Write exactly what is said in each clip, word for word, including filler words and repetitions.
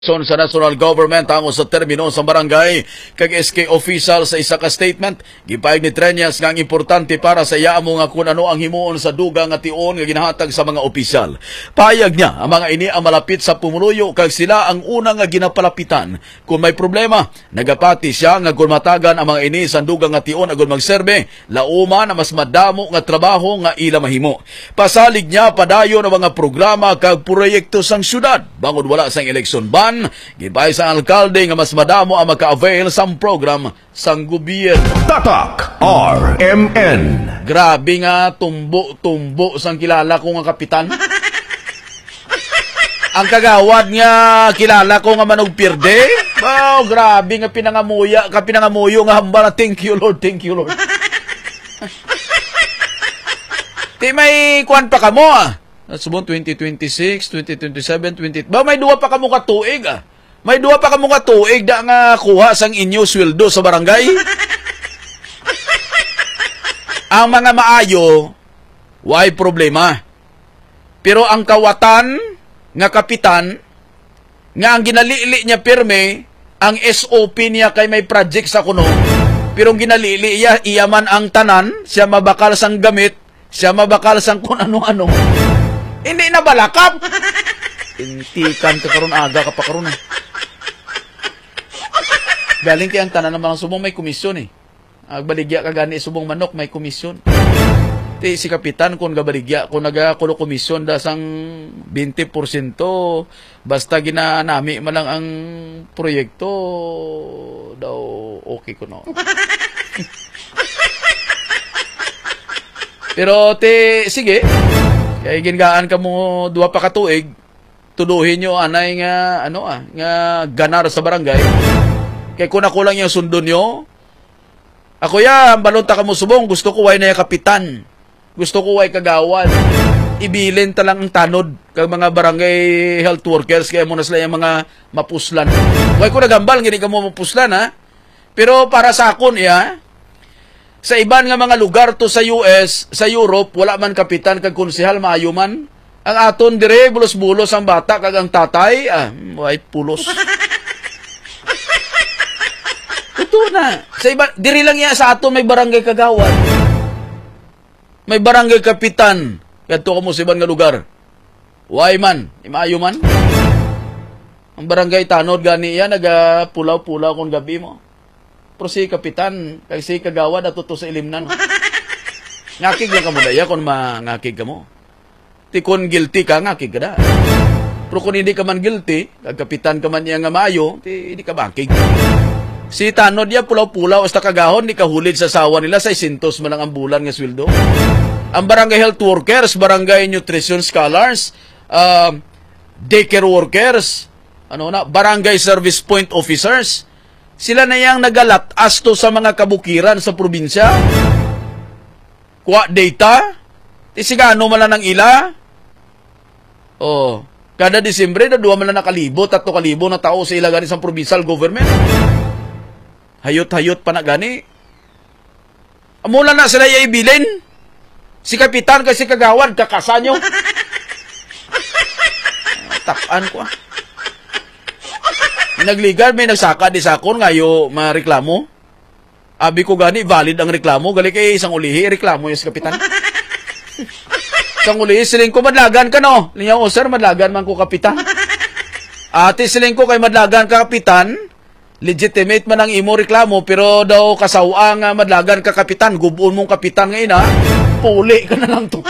Son sa national government hango sa termino sa barangay kag S K official sa isa ka statement gipayag ni Treñas nga ang importante para sa iya mo nga kun ano ang himuon sa duga nga tion nga ginahatag sa mga opisyal. Payag niya ang mga ini ang malapit sa pumuluyo kag sila ang una nga ginapalapitan kung may problema. Nagapati siya nga kung matagan ang mga ini sa duga nga tion agon magserbe lauma na mas madamo nga trabaho nga ila mahimo. Pasalig niya padayon ang mga programa kag proyekto sang syudad bangod wala sang election ban. Gibay sa alkalde nga mas madamo ang maka-avail sa program sang gobyerno. Tatak R M N. Grabe nga tumbo-tumbo sang kilala ko nga kapitan. Ang kagawad nga kilala ko nga manog pirde. Wow, grabe nga pinangamuya, ka pinangamuyo nga hambala. Thank you Lord, thank you Lord. Di may kuan pa kamo ah. Subon twenty twenty-six, twenty twenty-seven, twenty ba may duwa pa kamo ka tuig ah. May duwa pa kamo ka tuig da nga kuha sang inyo sweldo sa barangay. Ang mga maayo way problema. Pero ang kawatan nga kapitan nga ang ginalili niya pirme ang S O P niya kay may project sa kuno. Pero ang ginalili iya iyaman ang tanan, siya mabakal sang gamit, siya mabakal sang kun ano-ano. Hindi na balakap. Intikan ka karon aga ka pa karon eh. Galing kay ang tanan ng mga subong may komisyon eh. Agbaligya ka gani subong manok may komisyon. Ti si kapitan kung gabaligya kung nagakulo komisyon da sang twenty percent basta ginanami man lang ang proyekto daw okay ko no. Pero ti sige. Kaya gingaan ka mo duwa pa katuig, tuduhin nyo anay nga, ano ah, nga ganar sa barangay. Kaya kung ako lang yung sundo nyo, ako ya, balonta ka mo subong, gusto ko way na yung kapitan. Gusto ko way kagawan. Ibilin talang ang tanod kag mga barangay health workers, kaya mo na sila yung mga mapuslan. Way ko nagambal, hindi ka mo mapuslan ha. Pero para sa akon, ya, sa iban nga mga lugar to sa U S, sa Europe, wala man kapitan kag konsehal maayo man. Ang aton dire bulos-bulos ang bata kag ang tatay, ah, way pulos. Ito na. Sa iba, diri lang ya sa aton may barangay kagawad. May barangay kapitan. Kadto ka mo sa iban nga lugar. Way man, maayo man. Ang barangay tanod gani ya naga pulaw-pulaw kon gabi mo. Pero si kapitan, kay si kagawad at to sa ilimnan. Ngakig lang ka mo daya kung mangakig ka mo. Ti kung guilty ka, ngakig ka da. Pero kung hindi ka man guilty, kag kapitan ka man niya nga maayo, ti hindi ka makig. Si tanod niya pulaw-pulaw, hasta kagahon, ni kahulid sa sawa nila, sa isintos man lang ang bulan nga sweldo. Ang barangay health workers, barangay nutrition scholars, uh, daycare workers, ano na, barangay service point officers, sila na yang nagalat asto sa mga kabukiran sa probinsya. Kuha data. Tisigano man lang ng ila. Oh, kada Disyembre na duwa man lang na kalibo, tatlo kalibo na tao sa ila gani sa provincial government. Hayot-hayot pa na gani. Amula na sila ibilin. Si kapitan kasi kagawad, kakasanyo. Tapan ko ah. Nagligal, may nagsaka di sakon ngayo mareklamo. Abi ko gani, valid ang reklamo. Gali kay isang ulihi, reklamo yung si kapitan. Isang ulihi, siling ko madlagan ka no. Linyaw o sir, madlagan man ko kapitan. Ate, siling ko kay madlagan ka kapitan. Legitimate man ang imo reklamo, pero daw kasawa nga madlagan ka kapitan. Gubon mong kapitan ngayon ha. Puli ka na lang to.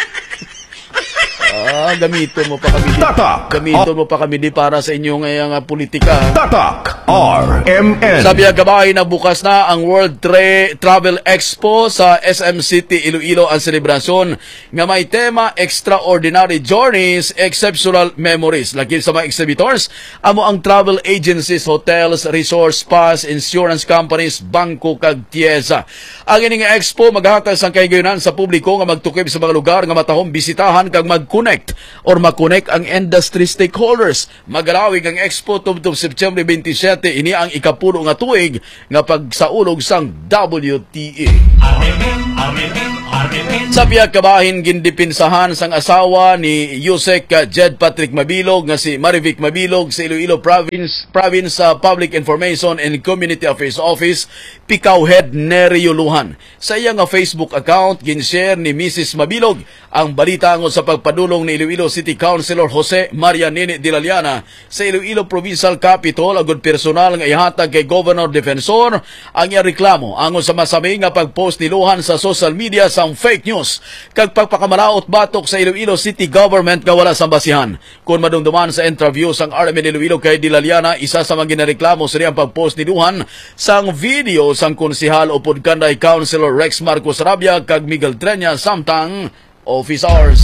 Ah, gamiton mo pa kami di. Tatak. Gamiton mo pa kami di para sa inyo ngayong uh, politika. Tatak R M N. Sabi ang gabay na bukas na ang World Tra Travel Expo sa S M City, Iloilo ang selebrasyon nga may tema Extraordinary Journeys, Exceptional Memories. Lagi sa mga exhibitors, amo ang travel agencies, hotels, resorts, spas, insurance companies, bangko kag tiyesa. Ang ining expo maghatag sang kaygayonan sa publiko nga magtukib sa mga lugar nga matahom bisitahan kag mag-connect or makonek ang industry stakeholders. Magarawig ang expo tubtob September twenty-seven, ini ang ikapulo nga tuig nga pagsaulog sang W T A. Sa biya kabahin gindipinsahan sang asawa ni Yusek uh, Jed Patrick Mabilog nga si Marivic Mabilog sa Iloilo Province Province uh, Public Information and Community Affairs Office Pikaw Head Nerio Luhan. Sa iyang uh, Facebook account ginshare ni Missus Mabilog ang balita ngon sa pagpadulong ni Iloilo City Councilor Jose Maria Nene Dilaliana sa Iloilo Provincial Capitol agud personal nga ihatag kay Governor Defensor ang iyang reklamo angon sa masami nga pagpost ni Luhan sa social media sang fake news kag pagpakamalaot batok sa Iloilo City Government nga wala sa basihan. Kung madumduman sa interview sang R M N Iloilo kay Dilaliana, isa sa mga ginareklamo sa riyang pagpost ni Luhan sang video sang konsihal upod kanday Councilor Rex Marcos Rabia kag Miguel Trenya samtang office hours.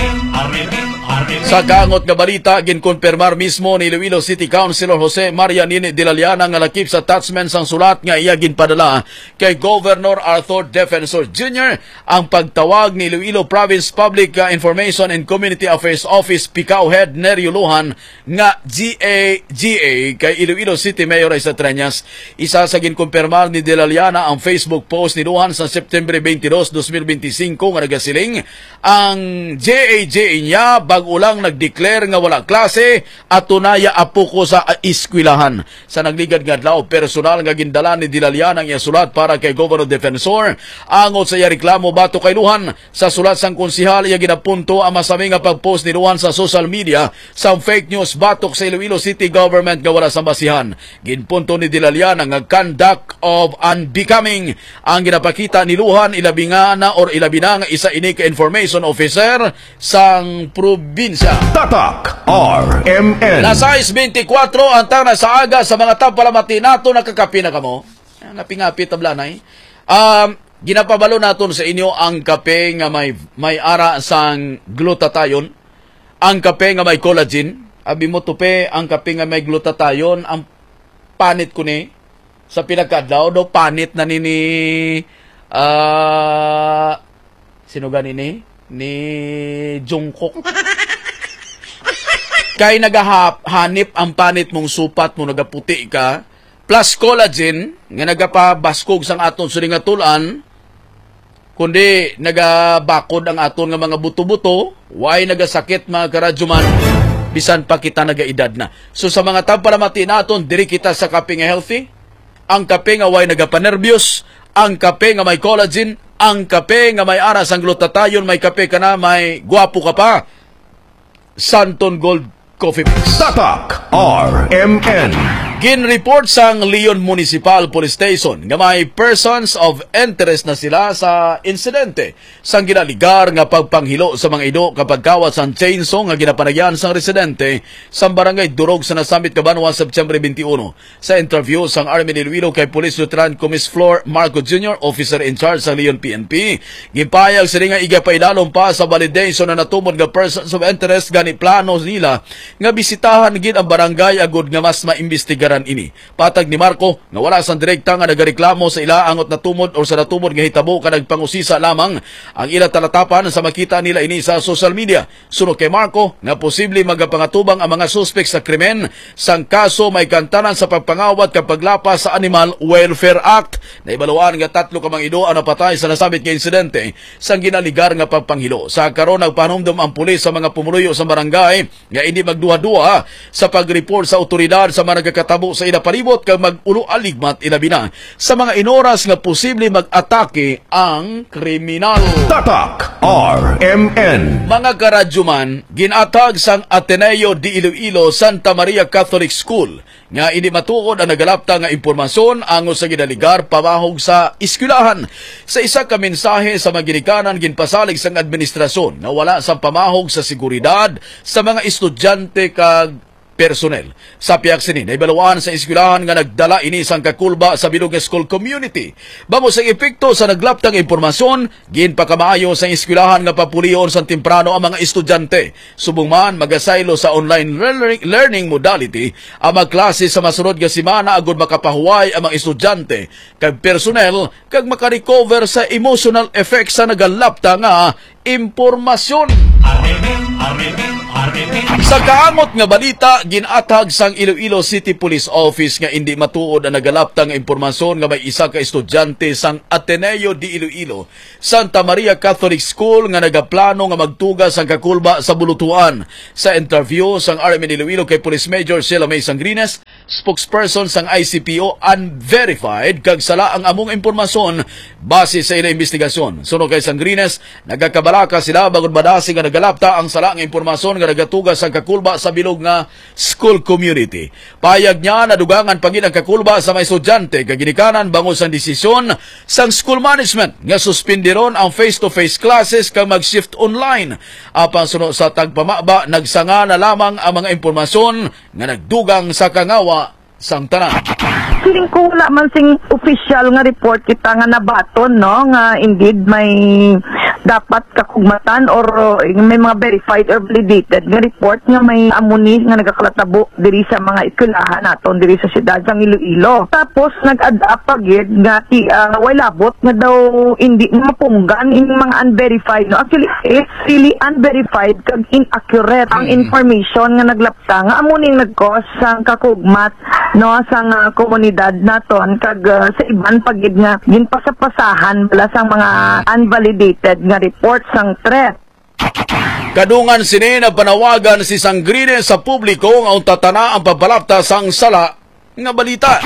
Sa kaangot nga balita, ginkonfirmar mismo ni Iloilo City Councilor Jose Maria Nene Dilaliana nga lakip sa attachment sang sulat nga iya ginpadala kay Governor Arthur Defensor Junior ang pagtawag ni Iloilo Province Public Information and Community Affairs Office Pikaw Head Nerio Luhan nga G A G A kay Iloilo City Mayor Isa Treñas. Isa sa ginkonfirmar ni Dilaliana ang Facebook post ni Luhan sa September twenty-two, twenty twenty-five nga nagasiling ang J A G A niya bag-o lang nag-declare nga wala klase at tunaya apo ko sa iskwilahan. Sa nagligad nga adlaw, personal nga gindala ni Dilaliana ang iya sulat para kay Governor Defensor angot sa iya reklamo bato kay Luhan. Sa sulat sang konsihal iya ginapunto ang masami nga pagpost ni Luhan sa social media sa fake news batok sa Iloilo City Government nga wala sa basihan. Ginpunto ni Dilaliana nga conduct of unbecoming ang ginapakita ni Luhan ilabi nga na or ilabi na nga isa ini ka information officer sang probinsya. Tatak R M N. Nasa twenty-four ang tang sa aga sa mga tapalamati nato nakakapi na kamo. Napingapit tablanay. Um, ginapabalo naton sa inyo ang kape nga may may ara sang glutathione, ang kape nga may collagen. Abi mo tupe ang kape nga may glutathione, ang panit ko ni sa pinagkadlaw do panit na ni ni uh, sino gani ni ni Jungkook. Kay nagahanip ang panit mong supat mo nagaputi ka, plus collagen, nga nagapabaskog sang aton suling atulan, kundi nagabakod ang aton nga mga buto-buto, why nagasakit mga karadyoman, bisan pa kita nagaedad na. So sa mga tampalamati naton, diri kita sa kape nga healthy, ang kape nga why nagapanervyos, ang kape nga may collagen, ang kape nga may aras ang glutathione, may kape ka na, may guwapo ka pa, Santon Gold Coffee Mix. Tatak R M N. Gin-report sang Leon Municipal Police Station nga may persons of interest na sila sa insidente sang ginaligar nga pagpanghilo sa mga ido kapag kawat sang chainsaw nga ginapanagyan sang residente sa barangay Durog sa Nasamit, Cabanwa, September twenty-one. Sa interview sang R M N Iloilo kay Police Lieutenant Comis Flor Marco Junior, officer in charge sa Leon P N P, gipayag sila nga igapailalom pa sa validation na natumod nga persons of interest gani plano nila nga bisitahan gid ang barangay agud nga mas maimbestigaran ini. Patag ni Marco nga wala sang direkta nga nagareklamo sa ila angot natumod o sa natumod nga hitabo ka nagpangusisa lamang ang ila talatapan sa makita nila ini sa social media. Sunod kay Marco nga posible magapangatubang ang mga suspek sa krimen sang kaso may kantanan sa pagpangawat kapag lapas sa Animal Welfare Act. Naibaluan nga tatlo ka mga ido ang napatay sa nasabit nga insidente sang ginaligar nga pagpanghilo. Sa karon nagpanumdum ang pulis sa mga pumuluyo sa barangay nga hindi magduha-duha sa pag-report sa otoridad sa mga nagkatabo sa ila palibot kag mag-ulo aligmat ilabi na sa mga inoras nga posible mag-atake ang kriminal. Tatak R M N. Mga karadyoman, ginatag sang Ateneo de Iloilo Santa Maria Catholic School nga hindi matuod ang nagalapta nga impormasyon ango sa ginaligar pamahog sa eskwelahan. Sa isa ka mensahe sa mga ginikanan ginpasalig sang administrasyon na wala sa pamahog sa seguridad sa mga estudyante kag personnel. Sa piyak sini, naibalawaan sa eskwelahan nga nagdala ini sang kakulba sa bilog school community. Bamo sa epekto sa naglaptang impormasyon, ginpakamaayo sa eskwelahan nga papuliyon sa temprano ang mga estudyante. Subong man magasaylo sa online learning, learning modality ang magklase sa masunod nga semana agud makapahuway ang mga estudyante kag personnel kag makarecover sa emotional effects sa nagalapta nga impormasyon. Sa kaangot nga balita, ginatag sang Iloilo City Police Office nga hindi matuod ang nagalaptang impormasyon nga may isa ka estudyante sang Ateneo de Iloilo, Santa Maria Catholic School nga nagaplano nga magtugas ang kakulba sa bulutuan. Sa interview sang R M N Iloilo kay Police Major Sheila May Sangrines, spokesperson sang I C P O, unverified kag sala ang among impormasyon base sa ilang investigasyon. Suno kay Sangrines, nagakabalaka sila bagod badasi nga nagalapta ang sala nga impormasyon nga nagatugas ang kakulba sa bilog nga school community. Payag niya na dugangan pagin ang kakulba sa mga estudyante kag ginikanan bangos ang desisyon sang school management nga suspindiron ang face-to-face classes kag mag-shift online. Apan suno sa tagpamaba, nagsanga na lamang ang mga impormasyon nga nagdugang sa kangawa sang tanan. Feeling ko wala man sing official nga report kita nga nabaton, no, nga indeed may dapat kakugmatan or uh, may mga verified or validated nga report nga may amuni nga nagakalatabo diri sa mga eskwelahan naton diri sa siyudad sang Iloilo. Tapos nag-add up agad nga ti uh, way labot nga daw hindi mapunggan in mga unverified, no. Actually it's really unverified kag inaccurate ang information nga naglapta nga amuning nag-cause sang kakugmat, no, sang uh, komunidad naton kag uh, sa iban pagid nga ginpasapasahan bala sang mga unvalidated nga report sang threat. Kadungan sini na panawagan si Sangrines sa publiko nga untatana ang papalapta sang sala nga balita.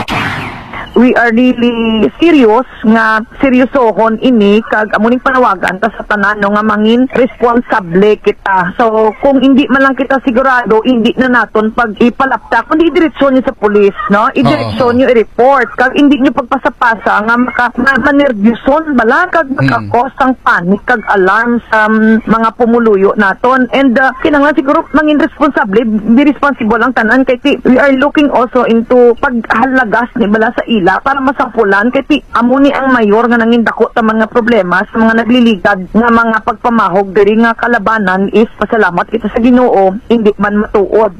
We are really serious nga seryosohon ini kag amuning panawagan ta sa tanan, no, nga mangin responsable kita. So kung hindi man lang kita sigurado, hindi na naton pag ipalapta kundi idiretsyon niyo sa pulis, no, idiretsyon niyo i-report kag hindi niyo pagpasapasa nga maka manervyuson bala kag makakos ang panic kag alarm sa um, mga pumuluyo naton. And uh, kinahanglan siguro mangin responsable, be responsible ang tanan kay we are looking also into paghalagas ni bala sa ila para masampulan kay amuni ang mayor nga nangin dako ta mga problema sa mga nagliligad nga mga pagpamahog diri nga kalabanan is pasalamat kita sa Ginoo hindi man matuod.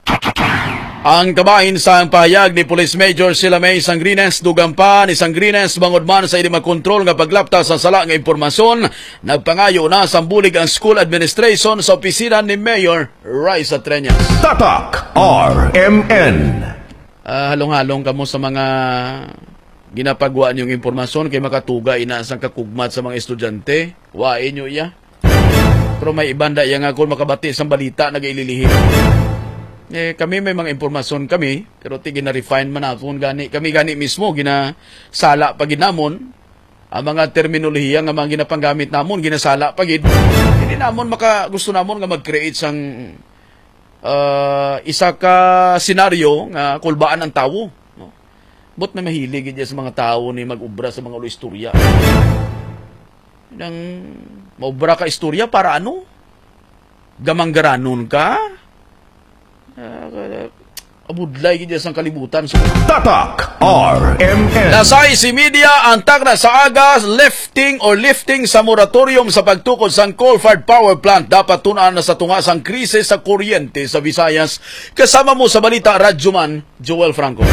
Ang kabahin sa pahayag ni Police Major Sheila May Sangrines, dugang pa ni Sangrines bangod man sa hindi makontrol nga paglapta sa sala nga impormasyon, nagpangayo na sambulig ang school administration sa opisina ni Mayor Raisa Treñas. Tatak R M N. Uh, halong-halong kamo sa mga ginapagwa niyong impormasyon kay makatuga inaasang kakugmat sa mga estudyante. Wain nyo iya. Pero may ibanda iya nga kung makabati sa balita nag-ililihim. Eh, kami may mga impormasyon kami, pero ti gina-refine man natin gani. Kami gani mismo, ginasala pagid namon. Ang mga terminolohiya nga mga ginapanggamit namon, ginasala pagid. Hindi namon maka, gusto namon nga mag-create sang Uh, isa ka senaryo nga kulbaan ang tao, no? But na mahilig sa mga tao ni mag-ubra sa mga istorya. Nang maubra ka istorya para ano? Gamanggaranon ka? Uh, abudlay gid sa kalibutan. So, Tatak R M N. Nasay si media ang tagna sa aga lifting or lifting sa moratorium sa pagtukod sang coal-fired power plant dapat tunaan na sa tunga sang krisis sa kuryente sa Visayas. Kasama mo sa balita Radyoman Joel Franco.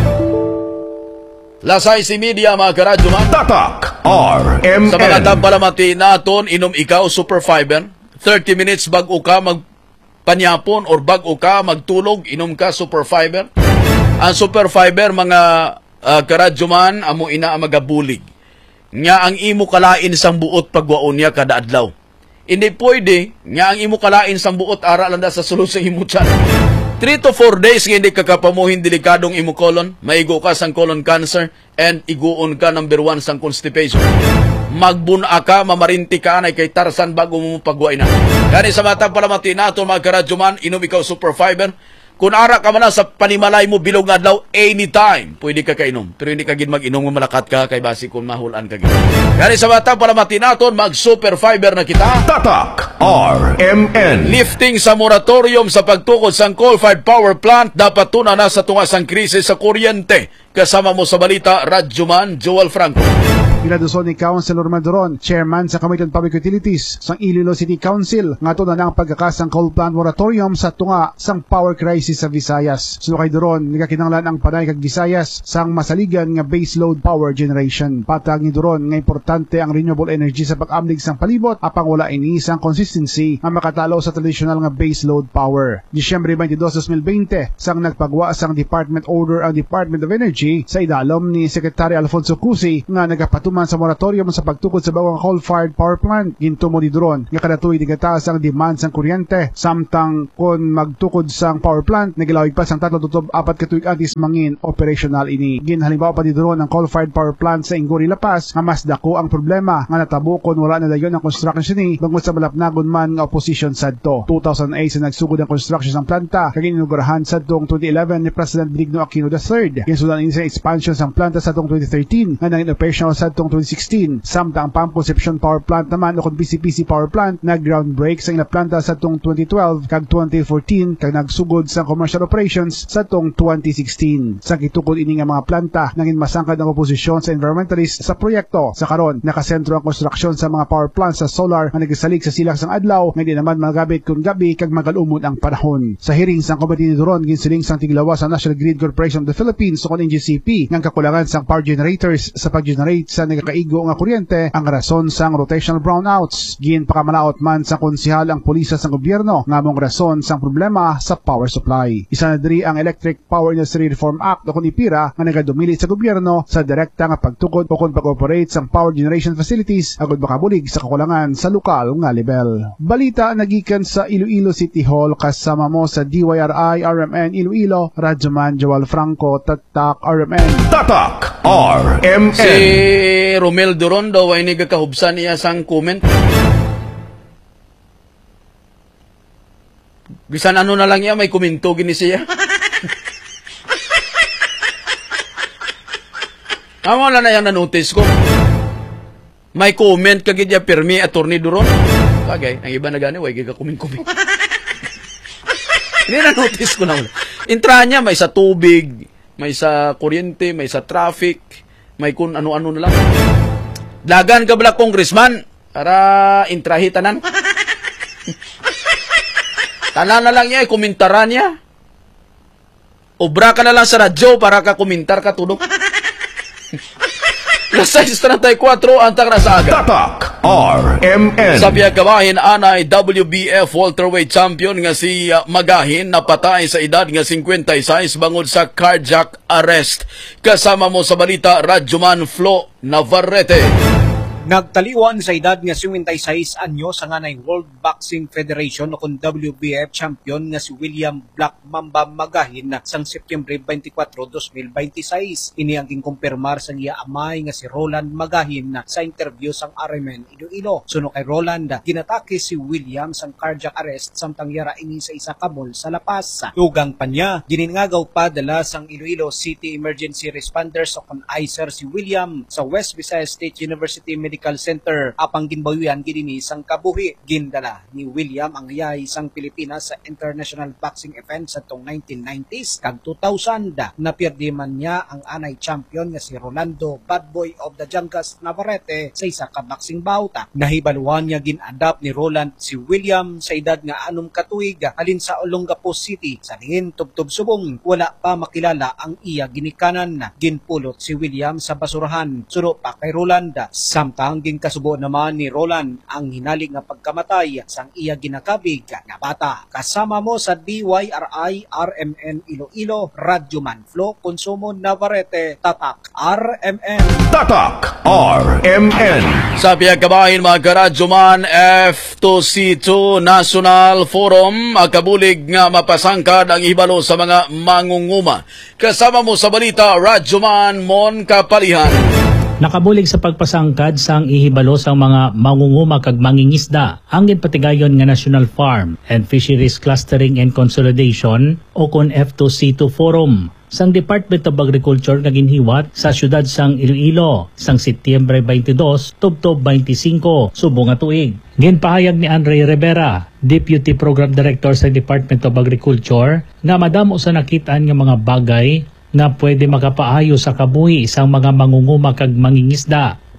Lasay si media mga karadyoman. Tatak R M N. Sa mga tampalamati naton inom ikaw super fiber. thirty minutes bago ka mag panyapon or bago ka magtulog, inom ka super fiber. Ang super fiber, mga uh, karadyoman, amo ina ang magabulig. Nga ang imo kalain sang buot pagwaon niya kada adlaw. Hindi pwede, nga ang imo kalain sang buot ara lang sa sulod sa imo tiyan. three to four days nga hindi kakapamuhin delikadong imo colon, maigo ka sang colon cancer, and iguon ka number one sang constipation. Magbuna ka, mamarinti ka na kay Tarzan bago mo pagwain na. Kani sa matang palamati nato mga karadyoman, inom ikaw super fiber. Kung ara ka man na sa panimalay mo bilog nga adlaw, anytime pwede ka kainom. Pero hindi ka gid mag-inom nga malakat ka kay basi kung mahulan ka gid. Kani sa matang palamati nato, mag super fiber na kita. Tatak R M N. Lifting sa moratorium sa pagtukod sang coal-fired power plant dapat tuna na sa tunga sang krisis sa kuryente. Kasama mo sa balita Radyoman Joel Franco. Ginaduson ni Councilor Maduron, Chairman sa Committee on Public Utilities sang Iloilo City Council nga to na ang pagkakasang coal plant moratorium sa tunga sang power crisis sa Visayas. Sunod kay Duron, nagakinanglan ang panay kag Visayas sang masaligan nga baseload power generation. Patag ni Duron nga importante ang renewable energy sa pag-amlig sang palibot apang wala ini sang consistency nga makatalo sa traditional nga baseload power. Disyembre twenty-dos, twenty twenty sang nagpagwa sang Department Order ang Department of Energy sa idalom ni Secretary Alfonso Cusi nga nagapatuman sa moratorium sa pagtukod sa bawang coal-fired power plant. Gintumo ni Duron nga kada tuig digataas ang demand sang kuryente samtang kon magtukod sang power plant nagilawig pa sang tatlo tutob apat ka tuig antis mangin operational ini. Ginhalimbawa pa ni Duron ang coal-fired power plant sa Inggori La Paz nga mas dako ang problema nga natabo kon wala na dayon ang construction ni bangod sa malapnagon man nga opposition sadto. two thousand eight sa nagsugod ang construction sang planta kag inugurahan sadtong twenty eleven ni President Benigno Aquino the third. Ginsudan ini sa expansion sang planta sadtong twenty thirteen nga naging operational sadtong twenty sixteen. Samtang Pump Conception Power Plant naman o kung P C P C Power Plant nag-groundbreak sa ina planta sadtong twenty twelve kag twenty fourteen kag nagsugod sa commercial operations sadtong twenty sixteen. Sa kitukod ini nga mga planta nangin masangkad ang oposisyon sa environmentalist sa proyekto. Sa karon nakasentro ang konstruksyon sa mga power plants sa solar nga nagasalig sa silak sang adlaw nga di naman magabit kung gabi kag magalumod ang panahon. Sa hearing sang Komite ni Duron ginsiling sang tiglawas sa National Grid Corporation of the Philippines o kon N G C P nga kakulangan sang power generators sa pag-generate sa nagakaigo nga kuryente ang rason sang rotational brownouts. Gin pakamalaot man sa konsihal ang pulisa sang gobyerno nga mong rason sang problema sa power supply. Isa na diri ang Electric Power Industry Reform Act o kon I P I R A nga nagadumili sa gobyerno sa direkta nga pagtukod o kon pag-operate sang power generation facilities agud makabulig sa kakulangan sa lokal nga level. Balita nagikan sa Iloilo City Hall kasama mo sa D Y R I R M N Iloilo, Radyoman Joel Franco, Tatak R M N. Tatak R M N. Si Romel Duron daw ay nagkakahubsan niya sang comment. Bisan ano na lang niya, may komento gini siya. Amo na na yan na-notice ko. May comment kagid niya pirmi Attorney Duron. Bagay, ang iba na gani, way gika-comment-comment. Hindi na-notice ko na wala. Intra niya, may sa tubig, may sa kuryente, may sa traffic, may kung ano-ano na lang. Dagan ka bala, congressman, para intrahitanan. Tanan na lang niya, komentaran niya. Obra ka na lang sa radyo para ka komentar ka tulog. Lasay thirty-four ang tag na sa aga. Tatak R M N. Sa biyagabahin anay W B F welterweight champion nga si uh, Magahin napatay sa edad nga fifty-six bangod sa cardiac arrest. Kasama mo sa balita Radyoman Flo Navarrete. Nagtaliwan sa edad nga fifty-six anyos ang anay World Boxing Federation o kung W B F champion nga si William Black Mamba Magahin sang September twenty-four, twenty twenty-six. Ini ang ginkumpirmar sang iya amay nga si Roland Magahin sa interview sang R M N Iloilo. Suno kay Roland, ginatake si William sang cardiac arrest samtang yara ini sa isa ka mall sa La Paz. Tugang pa niya, giningagaw pa dala sang Iloilo City Emergency Responders o kung I C E R si William sa West Visayas State University Medical Center. Apang ginbawian gini sang kabuhi. Gindala ni William ang yay sang Pilipinas sa international boxing event sa tong nineteen nineties kag two thousand. Napirdi man niya ang anay champion nga si Rolando Bad Boy of the Jangas Navarrete sa isa ka boxing bauta. Nahibaluan niya ginadap ni Roland si William sa edad nga anom katuig halin sa Olongapo City. Sa dingin tubtob subong wala pa makilala ang iya ginikanan. Ginpulot si William sa basurahan. Suro pa kay Roland. Samtang ang ginkasubo naman ni Roland ang hinalig nga pagkamatay sang iya ginakabig nga bata. Kasama mo sa D Y R I R M N Iloilo, Radyoman Flo Consumo Navarrete, Tatak R M N. Tatak R M N. Sa piyagkabahin mga karadyoman, F two C two National Forum akabulig nga mapasangkad ang ihibalo sa mga mangunguma. Kasama mo sa balita Radyoman Mon Kapalihan. Nakabulig sa pagpasangkad sang ihibalo sang mga mangunguma kag mangingisda ang ginpatigayon nga National Farm and Fisheries Clustering and Consolidation o kon F two C two Forum sang Department of Agriculture nga ginhiwat sa syudad sang Iloilo sang Setyembre twenty-two tubtob twenty-five subong nga tuig. Ginpahayag ni Andre Rivera, Deputy Program Director sa Department of Agriculture, nga madamo sa nakitaan nga mga bagay nga pwede makapaayo sa kabuhi isang mga mangunguma kag mangingisda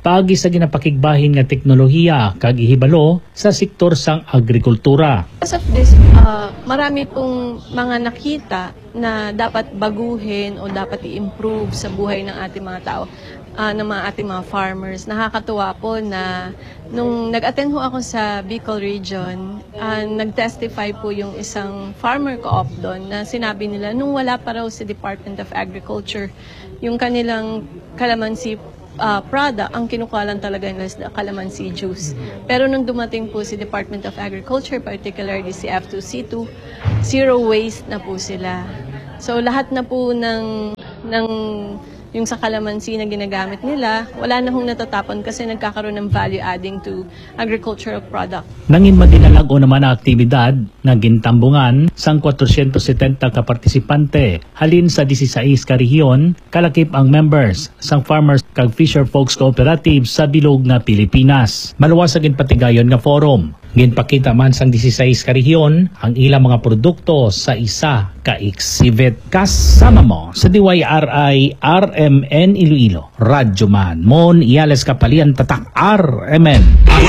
paagi sa ginapakigbahin nga teknolohiya kag ihibalo sa sektor sang agrikultura. Because of this, uh, marami pong mga nakita na dapat baguhin o dapat i-improve sa buhay ng ating mga tao, uh, ng mga ating mga farmers. Nakakatuwa po na nung nag-attend ho ako sa Bicol region, uh, nag-testify po yung isang farmer co-op doon na sinabi nila nung wala pa raw si Department of Agriculture, yung kanilang calamansi uh, product, ang kinukuha lang talaga nila is the calamansi juice. Pero nung dumating po si Department of Agriculture, particularly si F two C two, zero waste na po sila. So lahat na po ng, ng yung sa calamansi na ginagamit nila, wala na hong natatapon kasi nagkakaroon ng value adding to agricultural product. Nangin madinalago naman ang aktibidad na gintambungan sang four hundred seventy ka partisipante halin sa sixteen ka rehiyon, kalakip ang members sang Farmers kag Fisher Folks Cooperative sa bilog nga Pilipinas. Maluwas sa ginpatigayon nga forum. Ginpakita man sang sixteen ka rehiyon ang ilang mga produkto sa isa ka exhibit. Kasama mo sa D Y R I R M N Iloilo. Radyo Man, Mon Iales Kapalian Tatak R M N.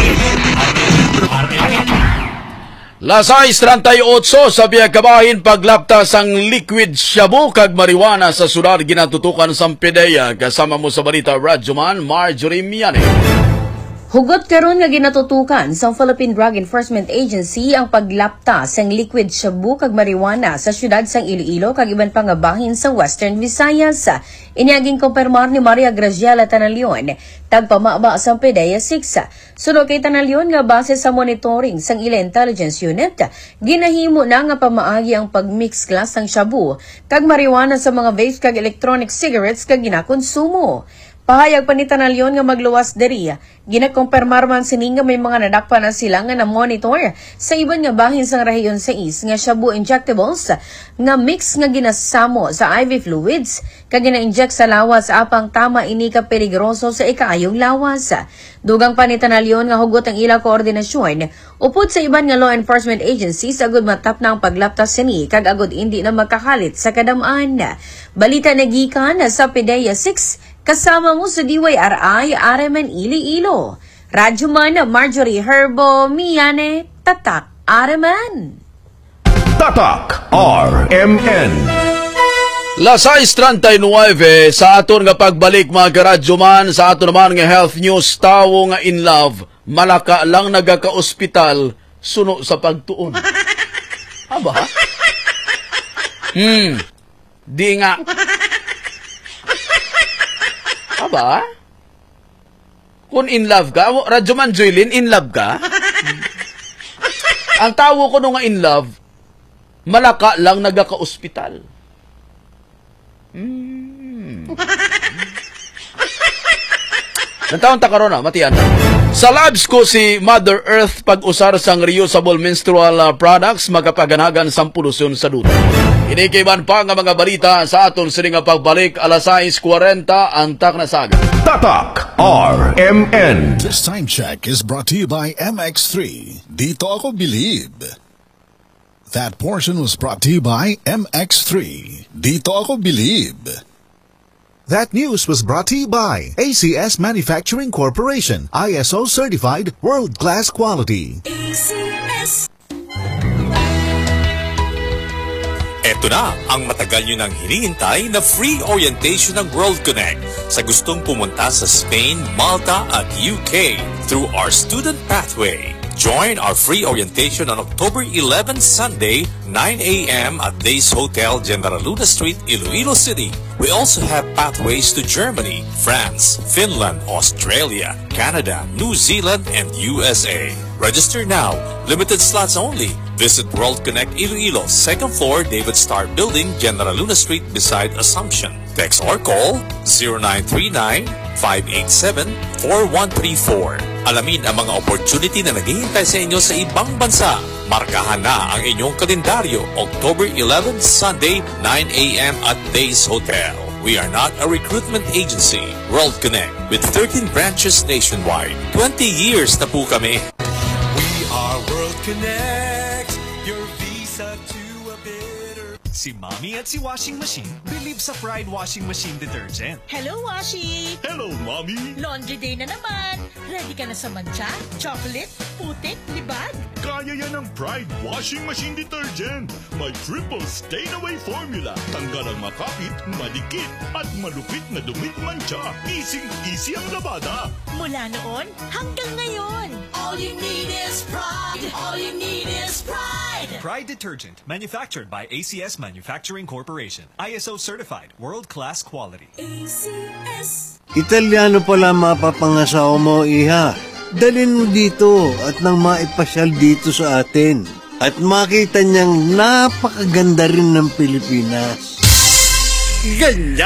Las sais thirty-eight sa biya kabahin paglaptas ang liquid shabu kag marijuana sa sudad ginatutukan sa PDEA. Kasama mo sa balita Radyo Man, Marjorie Miane. Hugot karon nga ginatutukan sa Philippine Drug Enforcement Agency ang paglaptas sang liquid shabu kag marijuana sa syudad sang Iloilo kag iban pang bahin sa Western Visayas. Inyaging kumpirmar ni Maria Graciela Tanalion, tagpamaba sa PDEA six. Sunod kay Tanalion nga base sa monitoring sang ila intelligence unit, ginahimo na nga pamaagi ang pagmix class sang shabu kag marijuana sa mga vapes kag electronic cigarettes kag ginakonsumo. Pahayag pa ni Tanalion nga magluwas diri, ginakumpirmar man sini nga may mga nadakpa na sila nga na-monitor sa iban nga bahin sang rehiyon sa is nga shabu injectables nga mix nga ginasamo sa I V fluids kag gina-inject sa lawas apang tama ini ka peligroso sa ikaayong lawas. Dugang pa ni Tanalion nga hugot ang ila koordinasyon upod sa iban nga law enforcement agencies agud matap na ang paglaptas sini kag agud indi na magkakalit sa kadamaan. Balita nagikan sa PDEA six, kasama mo sa D Y R I R M N Iloilo. Radyo Man, Marjorie Herbo Miane, Tatak R M N. Tatak R M N. Las sais thirty-nine sa aton nga pagbalik mga karadyo man, sa aton naman nga health news, tawo nga in love, malaka lang nagaka-ospital, suno sa pagtuon. Aba? Hmm, di nga. Aba? Kung in love ka, Radyo Man Joylin, in love ka? Ang tawo ko nung nga in love, malaka lang nagaka-ospital. Hmm. Nagtaon ta karon na, matiyan. Sa labs ko si Mother Earth pag-usar sang reusable menstrual uh, products magapaganagan sang polusyon sa duta. Inikiban pa nga mga balita sa aton sini nga pagbalik alas sais forty ang tak na saga. Tatak R M N. This time check is brought to you by M X three. Dito ako believe. That portion was brought to you by M X three. Dito ako believe. That news was brought to you by A C S Manufacturing Corporation, I S O certified world-class quality. A C S. Ito na ang matagal nyo nang hinihintay na free orientation ng World Connect sa gustong pumunta sa Spain, Malta at U K through our student pathway. Join our free orientation on October eleventh, Sunday, nine a m at Days Hotel, General Luna Street, Iloilo City. We also have pathways to Germany, France, Finland, Australia, Canada, New Zealand, and U S A. Register now. Limited slots only. Visit World Connect Iloilo, second floor, David Starr Building, General Luna Street, beside Assumption. Text or call zero nine three nine, five eight seven, four one three four. Alamin ang mga opportunity na naghihintay sa inyo sa ibang bansa. Markahan na ang inyong kalendaryo, October eleventh, Sunday, nine a m at Days Hotel. We are not a recruitment agency. World Connect, with thirteen branches nationwide. twenty years na po kami. We are World Connect, your visa to a better... Si Mommy at si Washing Machine believe sa Pride Washing Machine Detergent. Hello, Washi! Hello, Mommy! Laundry day na naman. Ready ka na sa mancha, chocolate, putik, libag? Kaya yan ang Pride Washing Machine Detergent. May triple stain-away formula. Tanggal ang makapit, madikit, at malupit na dumit mancha. Easy-easy ang labada. Mula noon hanggang ngayon. All you need is pride. All you need is pride. Pride Detergent, manufactured by A C S Manufacturing Corporation. I S O certified, world-class quality. A C S. Italiano pala mapapangasawa mo, Iha. Dalhin mo dito at nang maipasyal dito sa atin. At makita niyang napakaganda rin ng Pilipinas. Ganyan!